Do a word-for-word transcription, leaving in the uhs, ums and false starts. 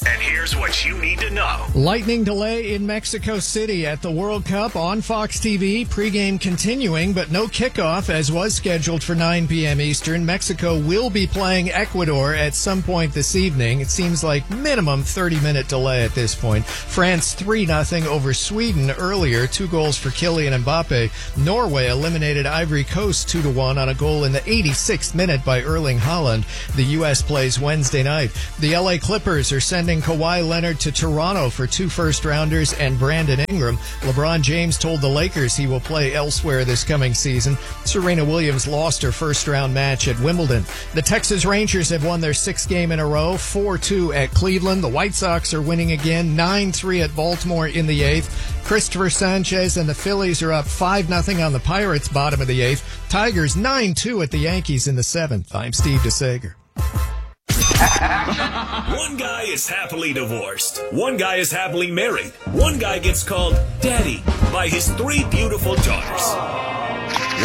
And here's what you need to know. Lightning delay in Mexico City at the World Cup on Fox T V. Pregame continuing, but no kickoff as was scheduled for nine p.m. Eastern. Mexico will be playing Ecuador at some point this evening. It seems like minimum thirty-minute delay at this point. France three nothing over Sweden earlier. Two goals for Kylian Mbappe. Norway eliminated Ivory Coast two to one on a goal in the eighty-sixth minute by Erling Haaland. The U S plays Wednesday night. The L A Clippers are sending Kawhi Leonard to Toronto for two first-rounders and Brandon Ingram. LeBron James told the Lakers he will play elsewhere this coming season. Serena Williams lost her first-round match at Wimbledon. The Texas Rangers have won their sixth game in a row, four two at Cleveland. The White Sox are winning again, nine three at Baltimore in the eighth. Christopher Sanchez and the Phillies are up five nothing on the Pirates, bottom of the eighth. Tigers nine two at the Yankees in the seventh. I'm Steve DeSager. One guy is happily divorced. One guy is happily married. One guy gets called Daddy by his three beautiful daughters.